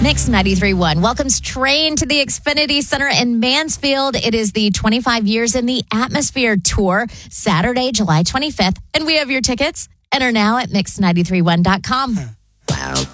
Mix 93.1 welcomes Train to the Xfinity Center in Mansfield. It is the 25 Years in the Atmosphere Tour, Saturday, July 25th. And we have your tickets and are now at mix931.com. Wow.